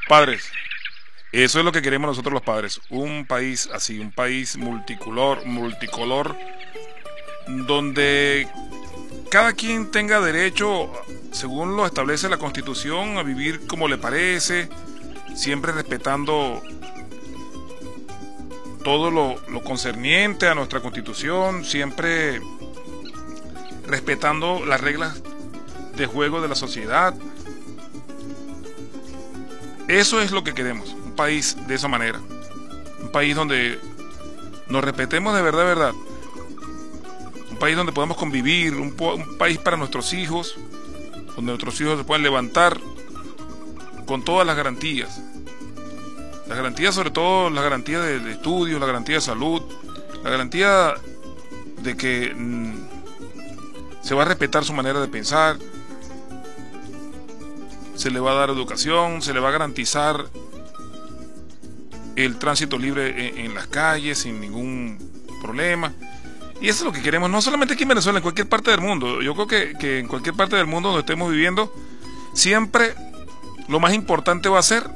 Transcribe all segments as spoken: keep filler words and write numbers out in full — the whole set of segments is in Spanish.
Padres, eso es lo que queremos nosotros los padres, un país así, un país multicolor, multicolor, donde cada quien tenga derecho, según lo establece la Constitución, a vivir como le parece, siempre respetando todo lo, lo concerniente a nuestra Constitución, siempre respetando las reglas de juego de la sociedad. Eso es lo que queremos, un país de esa manera, un país donde nos respetemos de verdad, de verdad, un país donde podamos convivir, un, un país para nuestros hijos, donde nuestros hijos se puedan levantar con todas las garantías, las garantías, sobre todo las garantías de, de estudios, la garantía de salud, la garantía de que mmm, se va a respetar su manera de pensar, se le va a dar educación, se le va a garantizar el tránsito libre en, en las calles sin ningún problema. Y eso es lo que queremos, no solamente aquí en Venezuela, en cualquier parte del mundo. Yo creo que, que en cualquier parte del mundo donde estemos viviendo, siempre lo más importante va a ser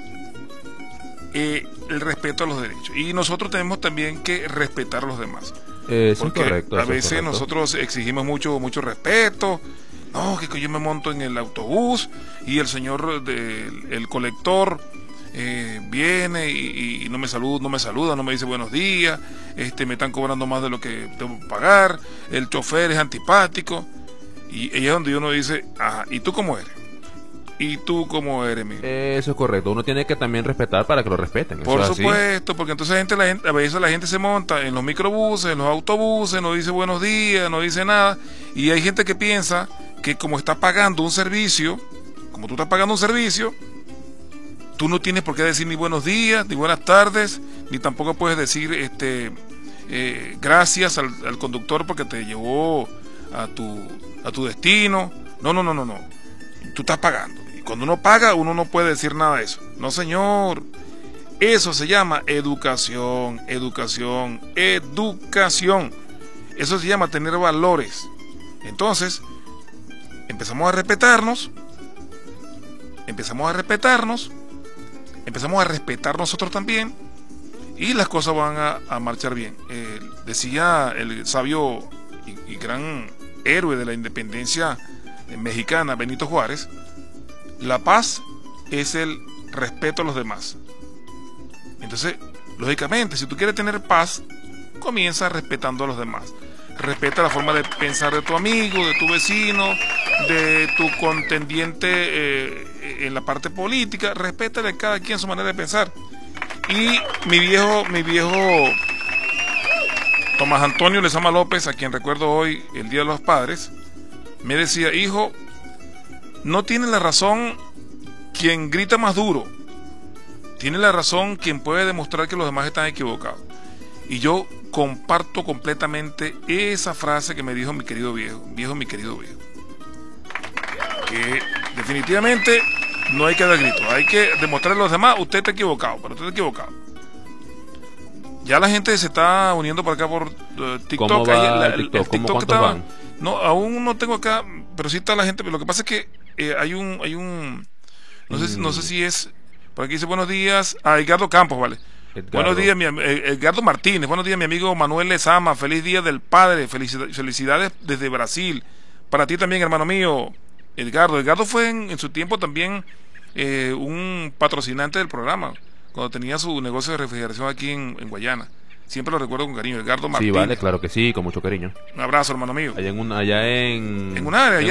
eh, el respeto a los derechos. Y nosotros tenemos también que respetar a los demás. Eso porque es correcto, a eso es veces correcto. nosotros exigimos mucho, mucho respeto. No, que yo me monto en el autobús y el señor, de, el colector, eh, viene y, y no me saluda, no me saluda, no me dice buenos días, este, me están cobrando más de lo que tengo que pagar, el chofer es antipático, y, y es donde uno dice, ajá, ¿y tú cómo eres? ¿Y tú cómo eres, mi? Eso es correcto, uno tiene que también respetar para que lo respeten. Por eso es así. supuesto, porque entonces la gente, la gente, a veces la gente se monta en los microbuses, en los autobuses, no dice buenos días, no dice nada, y hay gente que piensa que como está pagando un servicio, como tú estás pagando un servicio, tú no tienes por qué decir ni buenos días, ni buenas tardes, ni tampoco puedes decir este eh, gracias al, al conductor porque te llevó a tu, a tu destino. No, no, no, no, no. Tú estás pagando. Y cuando uno paga, uno no puede decir nada de eso. No, señor. Eso se llama educación, educación, educación. Eso se llama tener valores. Entonces, empezamos a respetarnos, empezamos a respetarnos, empezamos a respetar nosotros también, y las cosas van a, a marchar bien. Eh, decía el sabio y, y gran héroe de la independencia mexicana, Benito Juárez, la paz es el respeto a los demás. Entonces, lógicamente, si tú quieres tener paz, comienza respetando a los demás. Respeta la forma de pensar de tu amigo, de tu vecino, de tu contendiente eh, en la parte política. Respétale a cada quien su manera de pensar. Y mi viejo, mi viejo Tomás Antonio Lezama López, a quien recuerdo hoy, el Día de los Padres, me decía, hijo, no tiene la razón quien grita más duro, tiene la razón quien puede demostrar que los demás están equivocados. Y yo comparto completamente esa frase que me dijo mi querido viejo, viejo, mi querido viejo. Que definitivamente no hay que dar gritos, hay que demostrarle a los demás, usted está equivocado, pero usted está equivocado. Ya la gente se está uniendo por acá por uh, TikTok. ¿Cómo va Ahí, la, el TikTok? el ¿Cómo, TikTok cuántos estaba, van? no, aún no tengo acá, pero sí está la gente. Lo que pasa es que eh, hay un, hay un, no sé, Mm. no sé si es, por aquí dice buenos días a Edgardo Campos, vale. Edgardo. Buenos días, mi, eh, Edgardo Martínez. Buenos días, mi amigo Manuel Lezama. Feliz día del padre. Felicidades, felicidades desde Brasil. Para ti también, hermano mío, Edgardo. Edgardo fue en, en su tiempo también eh, un patrocinante del programa, cuando tenía su negocio de refrigeración aquí en, en Guayana. Siempre lo recuerdo con cariño, Edgardo Sí, Martínez. vale, claro que sí, con mucho cariño. Un abrazo, hermano mío. Allá en, una, allá en, En un área, en